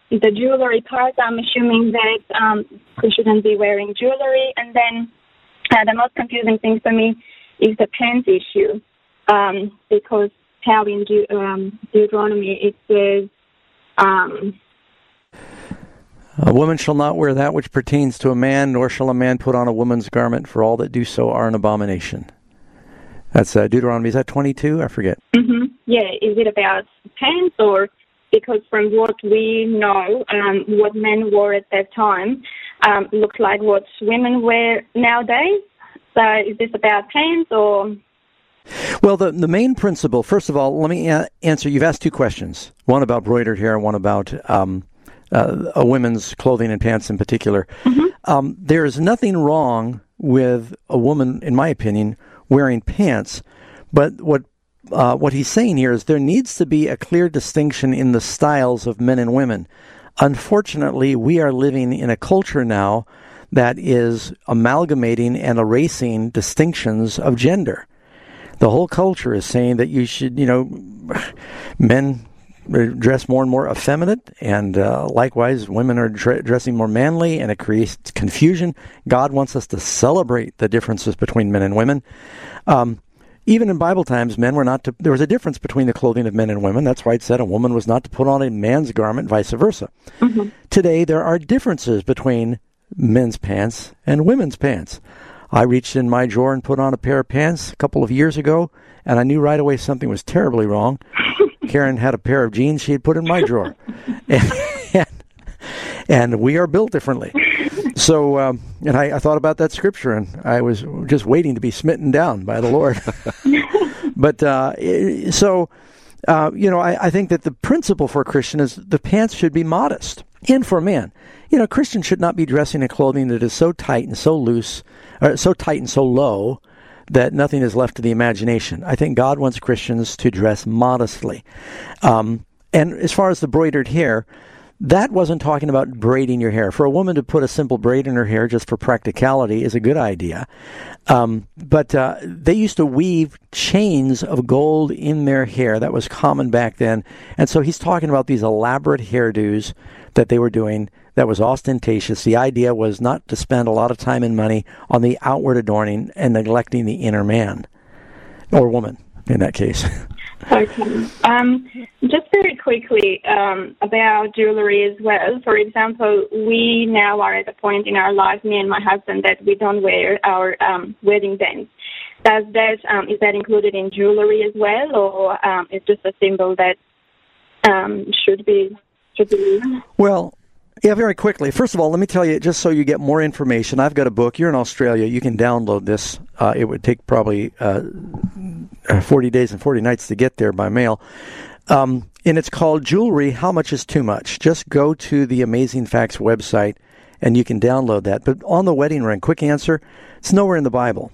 the jewelry part, I'm assuming that we shouldn't be wearing jewelry. And then the most confusing thing for me is the pants issue, because how in Deuteronomy it says, a woman shall not wear that which pertains to a man, nor shall a man put on a woman's garment, for all that do so are an abomination. That's Deuteronomy. Is that 22? I forget. Mm-hmm. Yeah, is it about pants, or because from what we know, what men wore at that time looks like what women wear nowadays? So is this about pants or... Well, the main principle, first of all, let me answer. You've asked two questions, one about broidered hair and one about a women's clothing and pants in particular. Mm-hmm. There is nothing wrong with a woman, in my opinion, wearing pants, but what he's saying here is there needs to be a clear distinction in the styles of men and women. Unfortunately, we are living in a culture now that is amalgamating and erasing distinctions of gender. The whole culture is saying that you should, men dress more and more effeminate, and likewise, women are dressing more manly, and it creates confusion. God wants us to celebrate the differences between men and women. Even in Bible times, men were not to, there was a difference between the clothing of men and women. That's why it said a woman was not to put on a man's garment, vice versa. Mm-hmm. Today, there are differences between men's pants and women's pants. I reached in my drawer and put on a pair of pants a couple of years ago, and I knew right away something was terribly wrong. Karen had a pair of jeans she had put in my drawer. And we are built differently. So, and I thought about that scripture, and I was just waiting to be smitten down by the Lord. But I think that the principle for a Christian is the pants should be modest. And for a man, Christians should not be dressing in clothing that is so tight and so loose, or so tight and so low that nothing is left to the imagination. I think God wants Christians to dress modestly. And as far as the broidered hair, that wasn't talking about braiding your hair. For a woman to put a simple braid in her hair just for practicality is a good idea. But they used to weave chains of gold in their hair. That was common back then. And so he's talking about these elaborate hairdos that they were doing that was ostentatious. The idea was not to spend a lot of time and money on the outward adorning and neglecting the inner man, or woman in that case. Okay. Just very quickly about jewelry as well. For example, we now are at a point in our life, me and my husband, that we don't wear our wedding bands. Is that included in jewelry as well, or it's just a symbol that should be? Well, yeah, very quickly. First of all, let me tell you, just so you get more information, I've got a book. You're in Australia. You can download this. It would take probably 40 days and 40 nights to get there by mail. And it's called Jewelry, How Much is Too Much? Just go to the Amazing Facts website, and you can download that. But on the wedding ring, quick answer, it's nowhere in the Bible.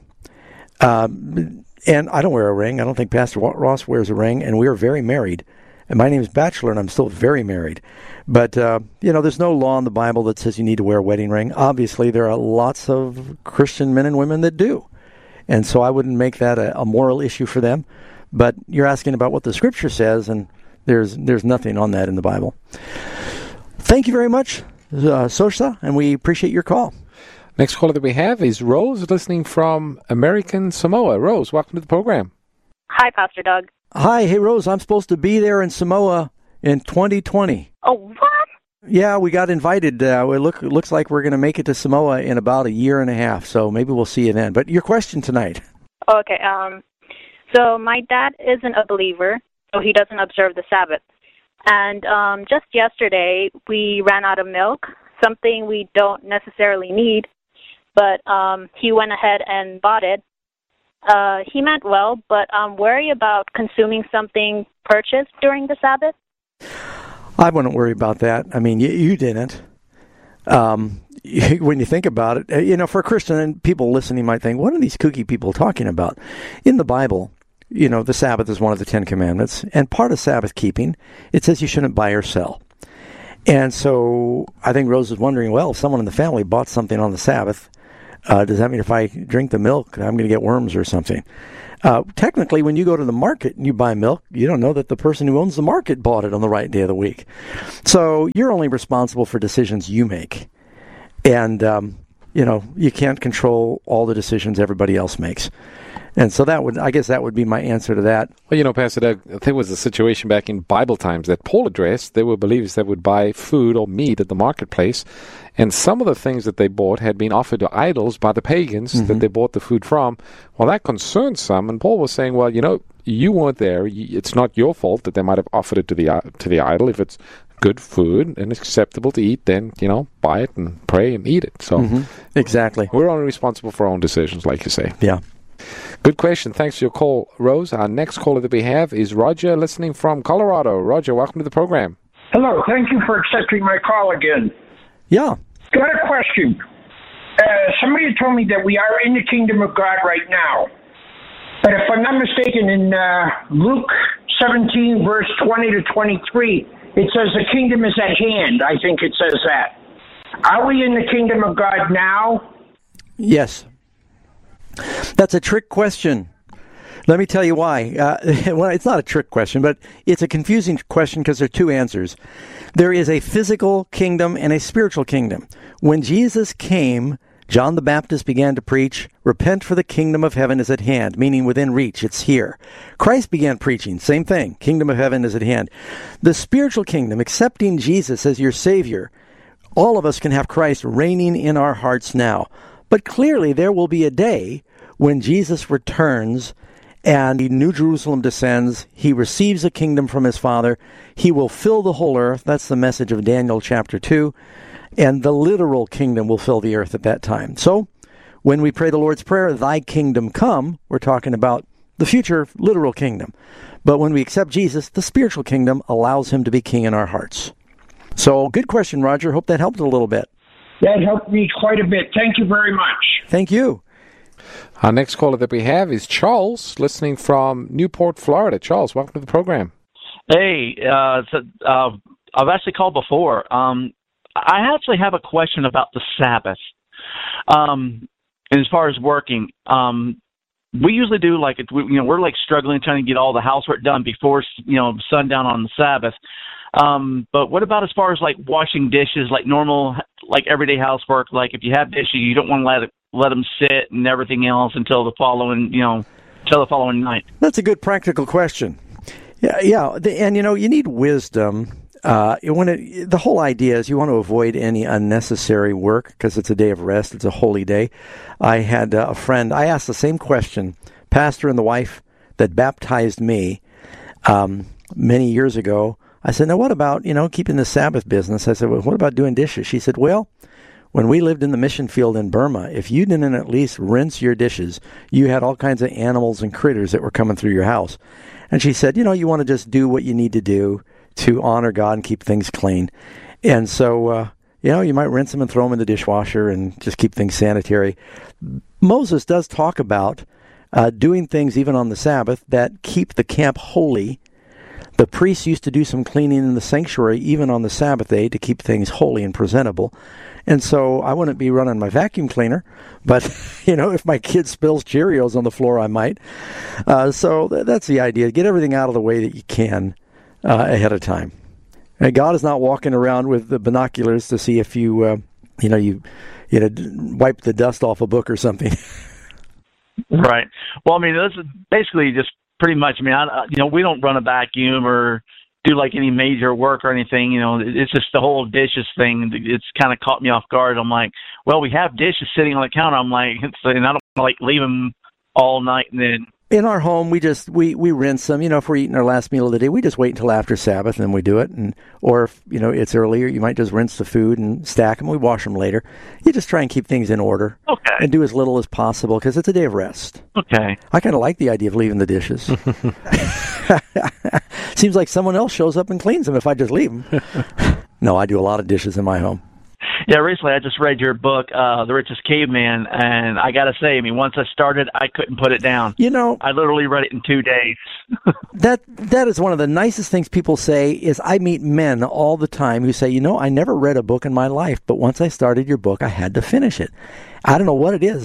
And I don't wear a ring. I don't think Pastor Ross wears a ring, and we are very married. And my name is Bachelor, and I'm still very married. But, there's no law in the Bible that says you need to wear a wedding ring. Obviously, there are lots of Christian men and women that do. And so I wouldn't make that a moral issue for them. But you're asking about what the Scripture says, and there's nothing on that in the Bible. Thank you very much, Sosha, and we appreciate your call. Next caller that we have is Rose, listening from American Samoa. Rose, welcome to the program. Hi, Pastor Doug. Hi, hey, Rose, I'm supposed to be there in Samoa in 2020. Oh, what? Yeah, we got invited. It looks like we're going to make it to Samoa in about a year and a half, so maybe we'll see you then. But your question tonight. Okay, so my dad isn't a believer, so he doesn't observe the Sabbath. And just yesterday, we ran out of milk, something we don't necessarily need, but he went ahead and bought it. He meant well, but I'm worried about consuming something purchased during the Sabbath. I wouldn't worry about that. I mean, you didn't. When you think about it, for a Christian, and people listening might think, what are these kooky people talking about? In the Bible, the Sabbath is one of the 10 Commandments, and part of Sabbath keeping, it says you shouldn't buy or sell. And so I think Rose is wondering, well, if someone in the family bought something on the Sabbath, does that mean if I drink the milk, I'm going to get worms or something? Technically, when you go to the market and you buy milk, you don't know that the person who owns the market bought it on the right day of the week. So you're only responsible for decisions you make. And, you can't control all the decisions everybody else makes. And so I guess that would be my answer to that. Well, Pastor Doug, there was a situation back in Bible times that Paul addressed. There were believers that would buy food or meat at the marketplace, and some of the things that they bought had been offered to idols by the pagans that they bought the food from. Well, that concerned some, and Paul was saying, well, you weren't there. It's not your fault that they might have offered it to the idol. If it's good food and acceptable to eat, then, buy it and pray and eat it. So Exactly. We're only responsible for our own decisions, like you say. Yeah. Good question. Thanks for your call, Rose. Our next caller that we have is Roger, listening from Colorado. Roger, welcome to the program. Hello. Thank you for accepting my call again. Yeah. Got a question. Somebody told me that we are in the kingdom of God right now. But if I'm not mistaken, in Luke 17, verse 20 to 23, it says the kingdom is at hand. I think it says that. Are we in the kingdom of God now? Yes. That's a trick question. Let me tell you why. Well, it's not a trick question, but it's a confusing question because there are two answers. There is a physical kingdom and a spiritual kingdom. When Jesus came, John the Baptist began to preach, "Repent, for the kingdom of heaven is at hand," meaning within reach. It's here. Christ began preaching, same thing. Kingdom of heaven is at hand. The spiritual kingdom, accepting Jesus as your Savior, all of us can have Christ reigning in our hearts now. But clearly there will be a day when Jesus returns and New Jerusalem descends. He receives a kingdom from his Father. He will fill the whole earth. That's the message of Daniel chapter 2. And the literal kingdom will fill the earth at that time. So when we pray the Lord's Prayer, "Thy kingdom come," we're talking about the future literal kingdom. But when we accept Jesus, the spiritual kingdom allows him to be king in our hearts. So good question, Roger. Hope that helped a little bit. That helped me quite a bit. Thank you very much. Thank you. Our next caller that we have is Charles, listening from Newport, Florida. Charles, welcome to the program. Hey, I've actually called before. I actually have a question about the Sabbath. As far as working, we usually do we're like struggling trying to get all the housework done before sundown on the Sabbath. But what about as far as like washing dishes, like normal, like everyday housework? Like if you have dishes, you don't want to let them sit and everything else until the following night. That's a good practical question. Yeah, and you need wisdom. The whole idea is you want to avoid any unnecessary work because it's a day of rest. It's a holy day. I had a friend. I asked the same question, pastor and the wife that baptized me many years ago. I said, "Now, what about keeping the Sabbath business?" I said, "Well, what about doing dishes?" She said, "Well, when we lived in the mission field in Burma, if you didn't at least rinse your dishes, you had all kinds of animals and critters that were coming through your house." And she said, you want to just do what you need to do to honor God and keep things clean. And so, you might rinse them and throw them in the dishwasher and just keep things sanitary. Moses does talk about doing things even on the Sabbath that keep the camp holy. The priests used to do some cleaning in the sanctuary even on the Sabbath day to keep things holy and presentable. And so I wouldn't be running my vacuum cleaner, but, if my kid spills Cheerios on the floor, I might. So that's the idea. Get everything out of the way that you can ahead of time. And God is not walking around with the binoculars to see if you wipe the dust off a book or something. Right. Well, this is basically just pretty much. We don't run a vacuum or do like any major work or anything. It's just the whole dishes thing. It's kind of caught me off guard. I'm like, well, we have dishes sitting on the counter. I'm like, and I don't want to leave them all night and then. In our home, we rinse them. If we're eating our last meal of the day, we just wait until after Sabbath and then we do it. Or if it's earlier, you might just rinse the food and stack them. We wash them later. You just try and keep things in order. Okay. And do as little as possible because it's a day of rest. Okay. I kind of like the idea of leaving the dishes. Seems like someone else shows up and cleans them if I just leave them. No, I do a lot of dishes in my home. Yeah, recently I just read your book, The Richest Caveman, and I got to say, once I started, I couldn't put it down. I literally read it in 2 days. That is one of the nicest things people say is I meet men all the time who say, I never read a book in my life, but once I started your book, I had to finish it. I don't know what it is,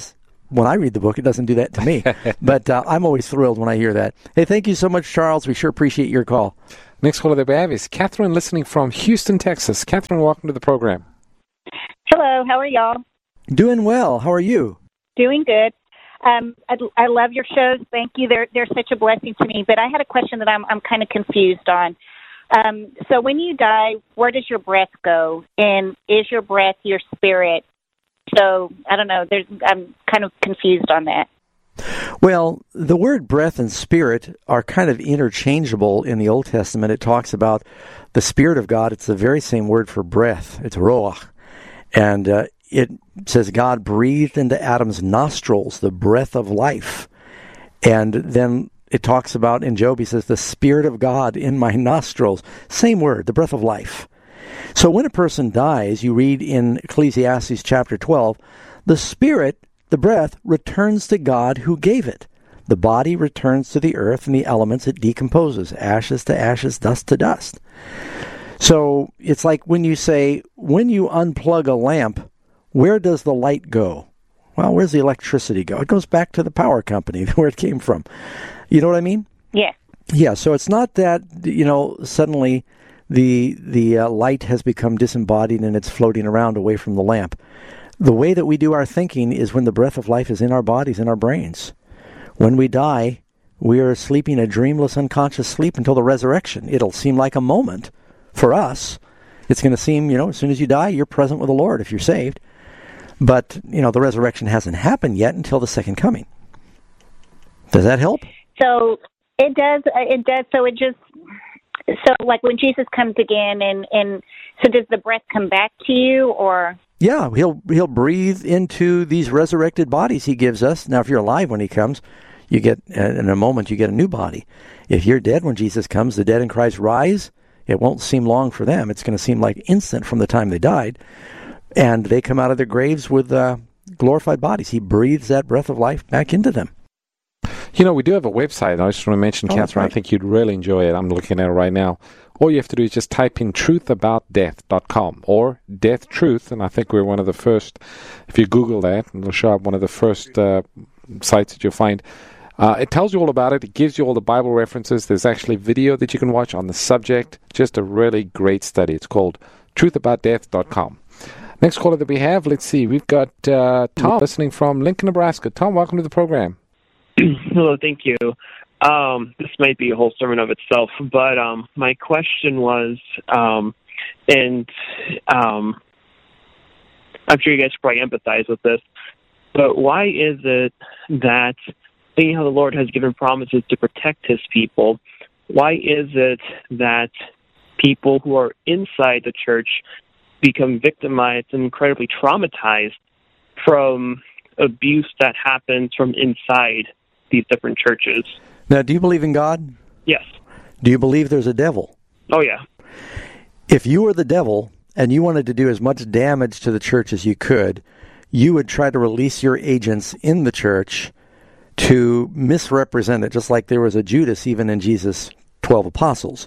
when I read the book, it doesn't do that to me. But I'm always thrilled when I hear that. Hey, thank you so much, Charles. We sure appreciate your call. Next caller that we have is Catherine, listening from Houston, Texas. Catherine, welcome to the program. Hello, how are y'all? Doing well. How are you? Doing good. I love your shows. Thank you. They're such a blessing to me. But I had a question that I'm kind of confused on. So when you die, where does your breath go? And is your breath your spirit? So I don't know. I'm kind of confused on that. Well, the word breath and spirit are kind of interchangeable in the Old Testament. It talks about the Spirit of God. It's the very same word for breath. It's roach. And it says God breathed into Adam's nostrils the breath of life. And then it talks about, in Job, he says, the Spirit of God in my nostrils. Same word, the breath of life. So when a person dies, you read in Ecclesiastes chapter 12, the spirit, the breath, returns to God who gave it. The body returns to the earth, and the elements it decomposes, ashes to ashes, dust to dust. So it's like when you say, when you unplug a lamp, where does the light go? Well, where's the electricity go? It goes back to the power company, where it came from. You know what I mean? Yeah. Yeah, so it's not that, suddenly the light has become disembodied and it's floating around away from the lamp. The way that we do our thinking is when the breath of life is in our bodies, in our brains. When we die, we are sleeping a dreamless, unconscious sleep until the resurrection. It'll seem like a moment for us. It's going to seem, as soon as you die, you're present with the Lord if you're saved. But, the resurrection hasn't happened yet until the second coming. Does that help? So it does. So like when Jesus comes again, and so does the breath come back to you, or? Yeah, he'll breathe into these resurrected bodies he gives us. Now, if you're alive when he comes, you get, in a moment, you get a new body. If you're dead when Jesus comes, the dead in Christ rise. It won't seem long for them. It's going to seem like instant from the time they died. And they come out of their graves with glorified bodies. He breathes that breath of life back into them. We do have a website. I just want to mention, Catherine, right. I think you'd really enjoy it. I'm looking at it right now. All you have to do is just type in truthaboutdeath.com or Death Truth, and I think we're one of the first, if you Google that, and it'll show up one of the first sites that you'll find. It tells you all about it. It gives you all the Bible references. There's actually video that you can watch on the subject. Just a really great study. It's called truthaboutdeath.com. Next caller that we have, let's see. We've got Tom listening from Lincoln, Nebraska. Tom, welcome to the program. Hello, thank you. This might be a whole sermon of itself, but my question was, I'm sure you guys probably empathize with this, but why is it that, seeing how the Lord has given promises to protect his people, why is it that people who are inside the church become victimized and incredibly traumatized from abuse that happens from inside these different churches? Now, do you believe in God? Yes. Do you believe there's a devil? Oh, yeah. If you were the devil and you wanted to do as much damage to the church as you could, you would try to release your agents in the church to misrepresent it, just like there was a Judas even in Jesus' 12 apostles.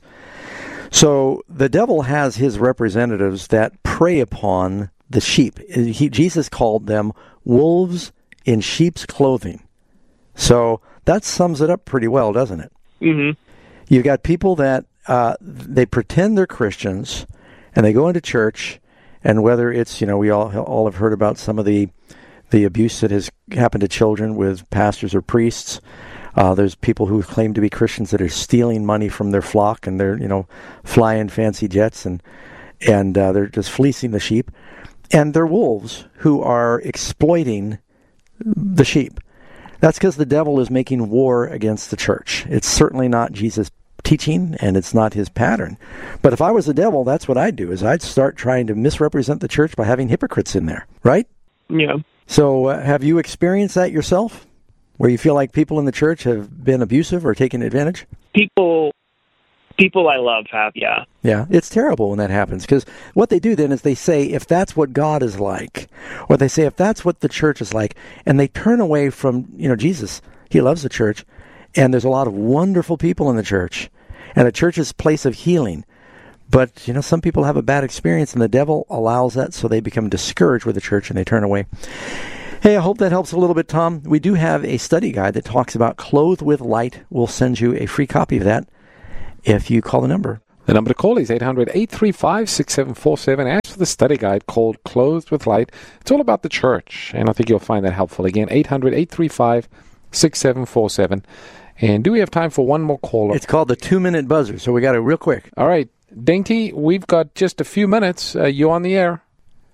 So the devil has his representatives that prey upon the sheep. Jesus called them wolves in sheep's clothing. So that sums it up pretty well, doesn't it? Mm-hmm. You've got people that they pretend they're Christians, and they go into church, and whether it's, we all have heard about some of the abuse that has happened to children with pastors or priests. There's people who claim to be Christians that are stealing money from their flock, and they're, flying fancy jets, and they're just fleecing the sheep. And they're wolves who are exploiting the sheep. That's because the devil is making war against the church. It's certainly not Jesus' teaching, and it's not his pattern. But if I was the devil, that's what I'd do, is I'd start trying to misrepresent the church by having hypocrites in there, right? Yeah. So have you experienced that yourself, where you feel like people in the church have been abusive or taken advantage? People I love have, yeah. Yeah, it's terrible when that happens, because what they do then is they say, if that's what God is like, or they say, if that's what the church is like, and they turn away from, Jesus. He loves the church, and there's a lot of wonderful people in the church, and the church is a place of healing. But, some people have a bad experience, and the devil allows that, so they become discouraged with the church, and they turn away. Hey, I hope that helps a little bit, Tom. We do have a study guide that talks about Clothed with Light. We'll send you a free copy of that if you call the number. The number to call is 800-835-6747. Ask for the study guide called Clothed with Light. It's all about the church, and I think you'll find that helpful. Again, 800-835-6747. And do we have time for one more caller? It's called the 2-minute buzzer, so we got it real quick. All right. Dainty, we've got just a few minutes. You on the air?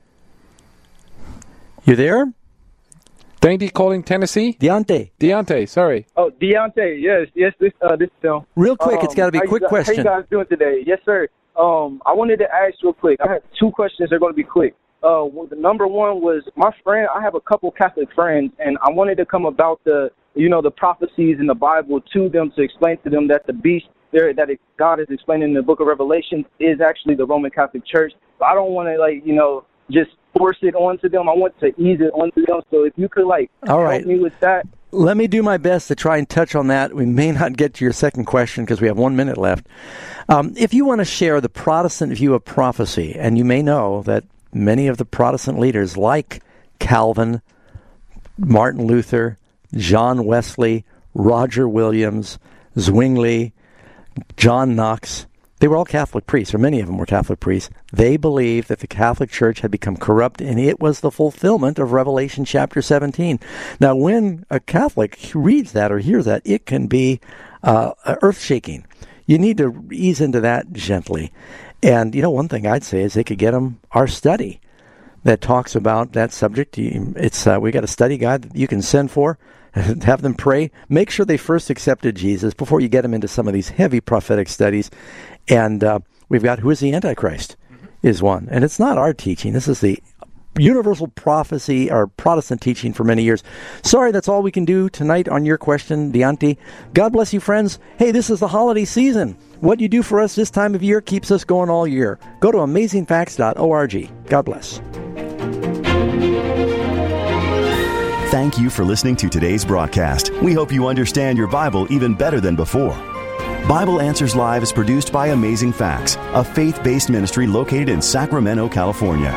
You there? Dainty calling Tennessee? Deontay, sorry. Oh, Deontay, yes, this film. Real quick, it's got to be a quick question. How you guys doing today? Yes, sir. I wanted to ask real quick. I have 2 questions. They're going to be quick. The number one was my friend. I have a couple Catholic friends, and I wanted to come about the prophecies in the Bible to them to explain to them that the beast there that God is explaining in the Book of Revelation is actually the Roman Catholic Church. But I don't want to just force it onto them. I want to ease it onto them. So if you could help me with that. Let me do my best to try and touch on that. We may not get to your second question because we have 1 minute left. If you want to share the Protestant view of prophecy, and you may know that many of the Protestant leaders like Calvin, Martin Luther, John Wesley, Roger Williams, Zwingli, John Knox, they were all Catholic priests, or many of them were Catholic priests. They believed that the Catholic Church had become corrupt, and it was the fulfillment of Revelation chapter 17. Now, when a Catholic reads that or hears that, it can be earth-shaking. You need to ease into that gently. And, one thing I'd say is they could get them our study that talks about that subject. We got a study guide that you can send for. Have them pray. Make sure they first accepted Jesus before you get them into some of these heavy prophetic studies. And we've got Who is the Antichrist is one. And it's not our teaching. This is the universal prophecy or Protestant teaching for many years. Sorry, that's all we can do tonight on your question, Deontay. God bless you, friends. Hey, this is the holiday season. What you do for us this time of year keeps us going all year. Go to amazingfacts.org. God bless. Thank you for listening to today's broadcast. We hope you understand your Bible even better than before. Bible Answers Live is produced by Amazing Facts, a faith-based ministry located in Sacramento, California.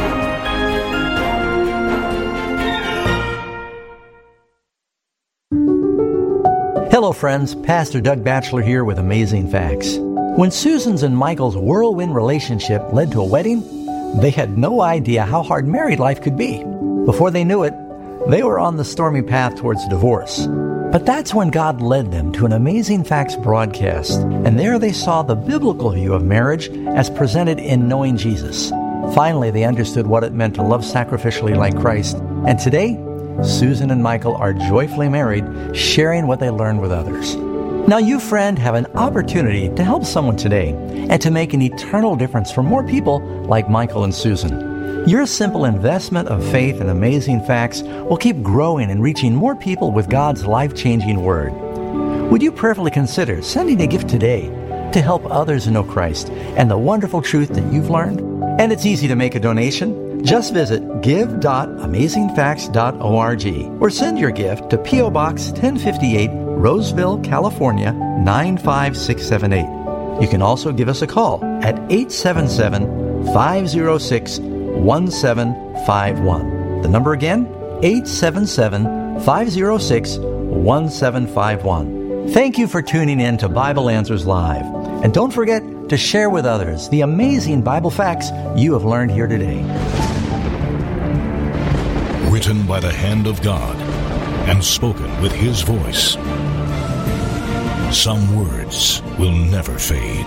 Hello, friends. Pastor Doug Batchelor here with Amazing Facts. When Susan's and Michael's whirlwind relationship led to a wedding, they had no idea how hard married life could be. Before they knew it, they were on the stormy path towards divorce. But that's when God led them to an Amazing Facts broadcast, and there they saw the biblical view of marriage as presented in Knowing Jesus. Finally, they understood what it meant to love sacrificially like Christ, and today, Susan and Michael are joyfully married, sharing what they learned with others. Now you, friend, have an opportunity to help someone today and to make an eternal difference for more people like Michael and Susan. Your simple investment of faith in Amazing Facts will keep growing and reaching more people with God's life-changing Word. Would you prayerfully consider sending a gift today to help others know Christ and the wonderful truth that you've learned? And it's easy to make a donation. Just visit give.amazingfacts.org or send your gift to P.O. Box 1058, Roseville, California, 95678. You can also give us a call at 877-506-1751. The number again, 877-506-1751. Thank you for tuning in to Bible Answers Live. And don't forget to share with others the amazing Bible facts you have learned here today. Written by the hand of God and spoken with His voice. Some words will never fade.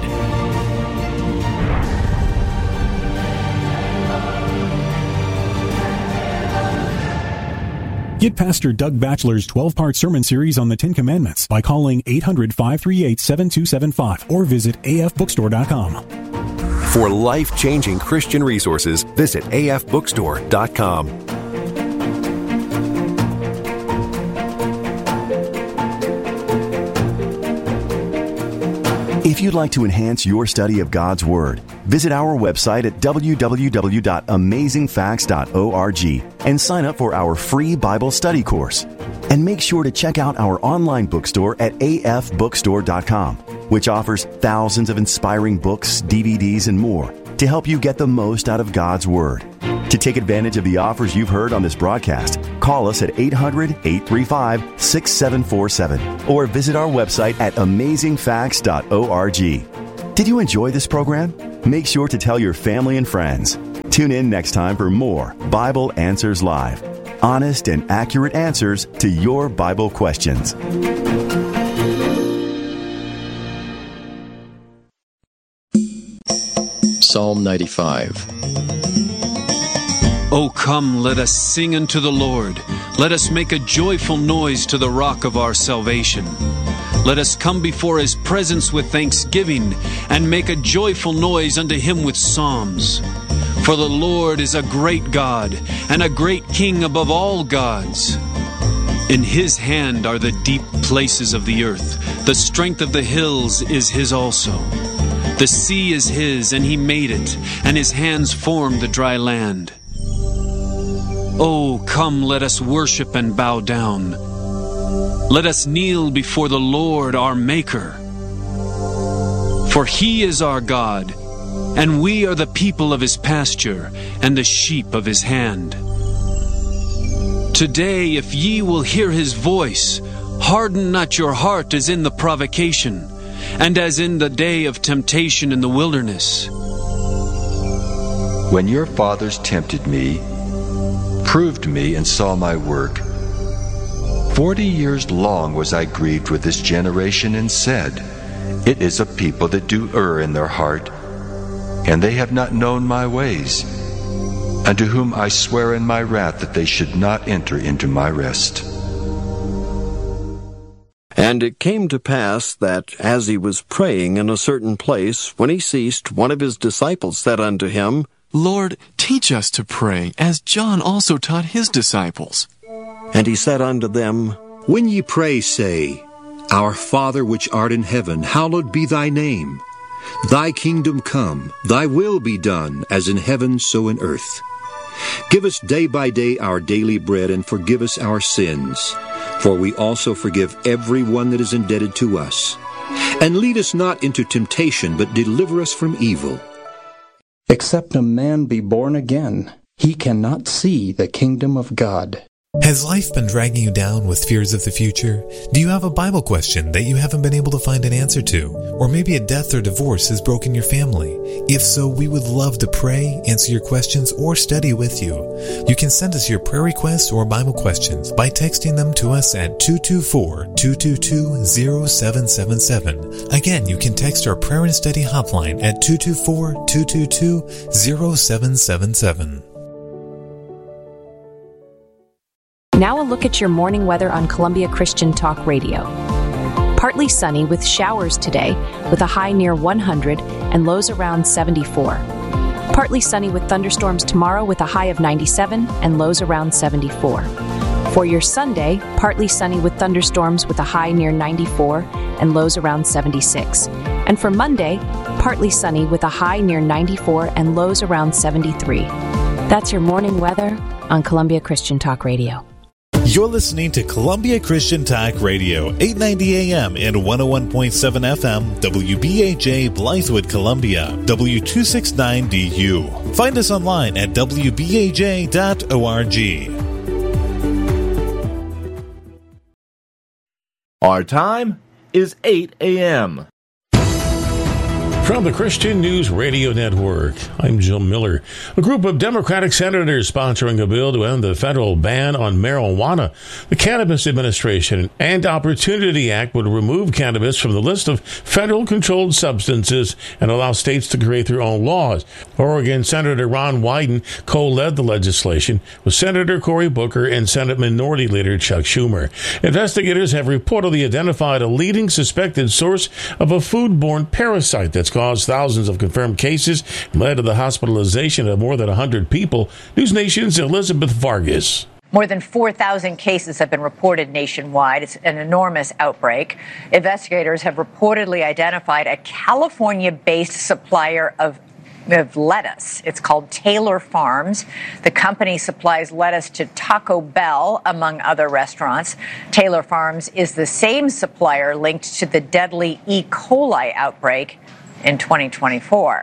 Get Pastor Doug Batchelor's 12-part sermon series on the Ten Commandments by calling 800-538-7275 or visit afbookstore.com. For life-changing Christian resources, visit afbookstore.com. If you'd like to enhance your study of God's Word, visit our website at www.amazingfacts.org and sign up for our free Bible study course. And make sure to check out our online bookstore at afbookstore.com, which offers thousands of inspiring books, DVDs, and more to help you get the most out of God's Word. To take advantage of the offers you've heard on this broadcast, call us at 800-835-6747 or visit our website at amazingfacts.org. Did you enjoy this program? Make sure to tell your family and friends. Tune in next time for more Bible Answers Live. Honest and accurate answers to your Bible questions. Psalm 95. O come, let us sing unto the Lord. Let us make a joyful noise to the rock of our salvation. Let us come before His presence with thanksgiving, and make a joyful noise unto Him with psalms. For the Lord is a great God, and a great King above all gods. In His hand are the deep places of the earth. The strength of the hills is His also. The sea is His, and He made it, and His hands formed the dry land. Oh, come, let us worship and bow down. Let us kneel before the Lord our Maker. For He is our God, and we are the people of His pasture, and the sheep of His hand. Today, if ye will hear His voice, harden not your heart as in the provocation, and as in the day of temptation in the wilderness. When your fathers tempted me, proved me, and saw my work, 40 years long was I grieved with this generation, and said, It is a people that do err in their heart, and they have not known my ways, unto whom I swear in my wrath that they should not enter into my rest. And it came to pass that, as he was praying in a certain place, when he ceased, one of his disciples said unto him, Lord, teach us to pray, as John also taught his disciples. And he said unto them, When ye pray, say, Our Father which art in heaven, hallowed be thy name. Thy kingdom come, thy will be done, as in heaven so in earth. Give us day by day our daily bread, and forgive us our sins, for we also forgive every one that is indebted to us. And lead us not into temptation, but deliver us from evil. Except a man be born again, he cannot see the kingdom of God. Has life been dragging you down with fears of the future? Do you have a Bible question that you haven't been able to find an answer to? Or maybe a death or divorce has broken your family? If so, we would love to pray, answer your questions, or study with you. You can send us your prayer requests or Bible questions by texting them to us at 224-222-0777. Again, you can text our prayer and study hotline at 224-222-0777. Now a look at your morning weather on Columbia Christian Talk Radio. Partly sunny with showers today, with a high near 100 and lows around 74. Partly sunny with thunderstorms tomorrow with a high of 97 and lows around 74. For your Sunday, partly sunny with thunderstorms with a high near 94 and lows around 76. And for Monday, partly sunny with a high near 94 and lows around 73. That's your morning weather on Columbia Christian Talk Radio. You're listening to Columbia Christian Talk Radio, 890 AM and 101.7 FM, WBAJ Blythewood, Columbia, W269DU. Find us online at WBAJ.org. Our time is 8 a.m. From the Christian News Radio Network, I'm Jim Miller. A group of Democratic senators sponsoring a bill to end the federal ban on marijuana. The Cannabis Administration and Opportunity Act would remove cannabis from the list of federal controlled substances and allow states to create their own laws. Oregon Senator Ron Wyden co-led the legislation with Senator Cory Booker and Senate Minority Leader Chuck Schumer. Investigators have reportedly identified a leading suspected source of a foodborne parasite that's caused thousands of confirmed cases and led to the hospitalization of more than 100 people. News Nation's Elizabeth Vargas. More than 4,000 cases have been reported nationwide. It's an enormous outbreak. Investigators have reportedly identified a California-based supplier of lettuce. It's called Taylor Farms. The company supplies lettuce to Taco Bell, among other restaurants. Taylor Farms is the same supplier linked to the deadly E. coli outbreak in 2024.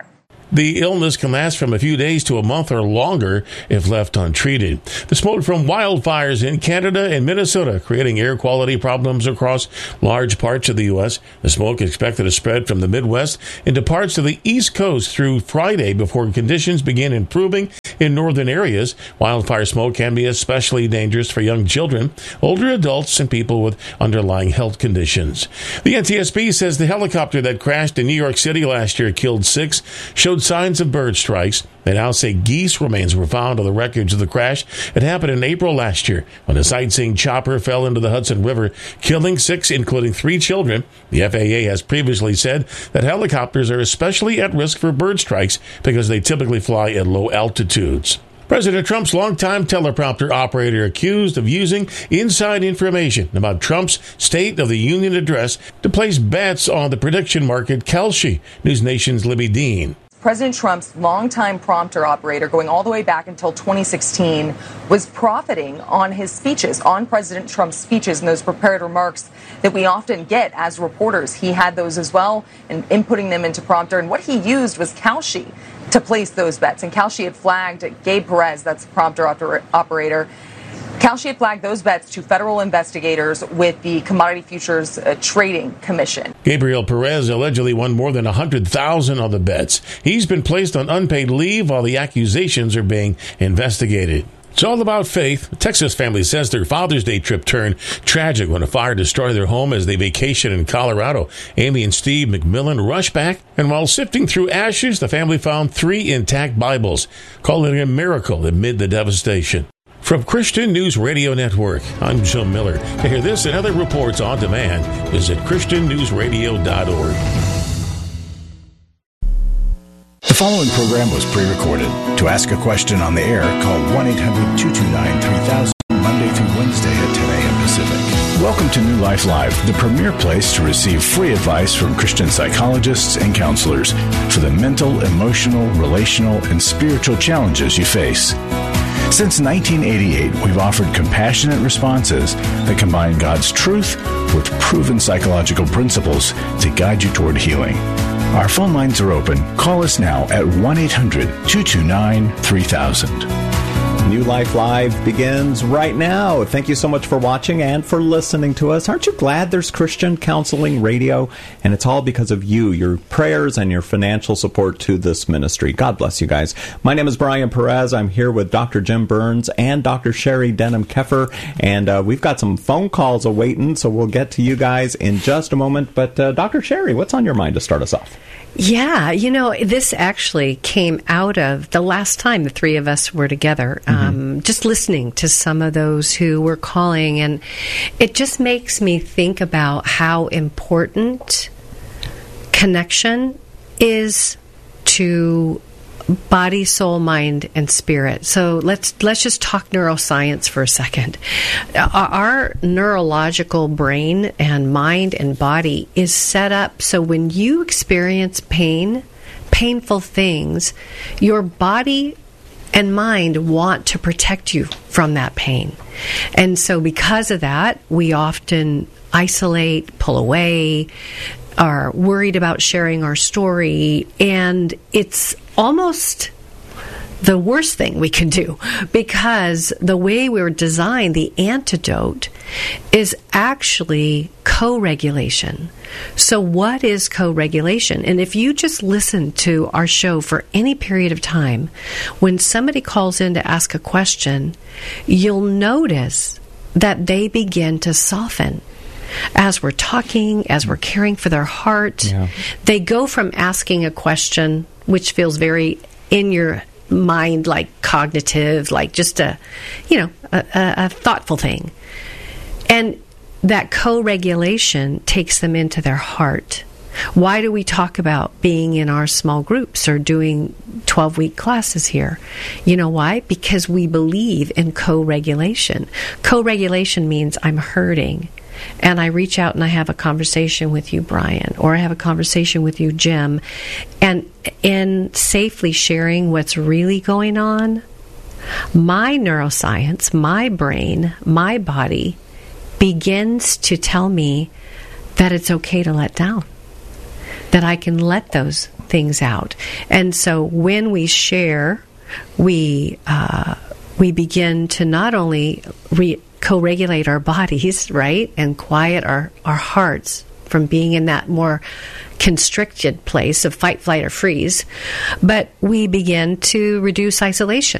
The illness can last from a few days to a month or longer if left untreated. The smoke from wildfires in Canada and Minnesota creating air quality problems across large parts of the U.S. The smoke is expected to spread from the Midwest into parts of the East Coast through Friday before conditions begin improving in northern areas. Wildfire smoke can be especially dangerous for young children, older adults, and people with underlying health conditions. The NTSB says the helicopter that crashed in New York City last year killed 6, showed signs of bird strikes. They now say geese remains were found on the wreckage of the crash. It happened in April last year when a sightseeing chopper fell into the Hudson River, killing 6, including 3 children. The FAA has previously said that helicopters are especially at risk for bird strikes because they typically fly at low altitudes. President Trump's longtime teleprompter operator accused of using inside information about Trump's State of the Union address to place bets on the prediction market Kalshi. News Nation's Libby Dean. President Trump's longtime prompter operator, going all the way back until 2016, was profiting on his speeches, on President Trump's speeches and those prepared remarks that we often get as reporters. He had those as well and inputting them into prompter. And what he used was Kalshi to place those bets. And Kalshi had flagged Gabe Perez, that's the prompter operator. Kalshi had flagged those bets to federal investigators with the Commodity Futures Trading Commission. Gabriel Perez allegedly won more than $100,000 on the bets. He's been placed on unpaid leave while the accusations are being investigated. It's all about faith. A Texas family says their Father's Day trip turned tragic when a fire destroyed their home as they vacationed in Colorado. Amy and Steve McMillan rushed back, and while sifting through ashes, the family found 3 intact Bibles, calling it a miracle amid the devastation. From Christian News Radio Network, I'm Joe Miller. To hear this and other reports on demand, visit ChristianNewsRadio.org. The following program was pre-recorded. To ask a question on the air, call 1-800-229-3000, Monday through Wednesday at 10 a.m. Pacific. Welcome to New Life Live, the premier place to receive free advice from Christian psychologists and counselors for the mental, emotional, relational, and spiritual challenges you face. Since 1988, we've offered compassionate responses that combine God's truth with proven psychological principles to guide you toward healing. Our phone lines are open. Call us now at 1-800-229-3000. New Life Live begins right now. Thank you so much for watching and for listening to us. Aren't you glad there's Christian Counseling Radio? And it's all because of you, your prayers, and your financial support to this ministry. God bless you guys. My name is Brian Perez. I'm here with Dr. Jim Burns and Dr. Sherry Denham-Keffer. And we've got some phone calls awaiting, so we'll get to you guys in just a moment. But Dr. Sherry, what's on your mind to start us off? Yeah, this actually came out of the last time the three of us were together, just listening to some of those who were calling, and it just makes me think about how important connection is to body, soul, mind, and spirit. So let's just talk neuroscience for a second. Our neurological brain and mind and body is set up so when you experience painful things, your body and mind want to protect you from that pain. And so because of that, we often isolate, pull away, are worried about sharing our story, and it's almost the worst thing we can do, because the way we were designed, the antidote is actually co-regulation. So what is co-regulation? And if you just listen to our show for any period of time, when somebody calls in to ask a question, you'll notice that they begin to soften. As we're talking, as we're caring for their heart, they go from asking a question, which feels very in your mind, like cognitive, like just a thoughtful thing. And that co-regulation takes them into their heart. Why do we talk about being in our small groups or doing 12-week classes here? You know why? Because we believe in co-regulation. Co-regulation means I'm hurting, and I reach out and I have a conversation with you, Brian, or I have a conversation with you, Jim, and in safely sharing what's really going on, my neuroscience, my brain, my body begins to tell me that it's okay to let down, that I can let those things out. And so when we share, we begin to not only co-regulate our bodies, right, and quiet our hearts from being in that more constricted place of fight, flight, or freeze, but we begin to reduce isolation.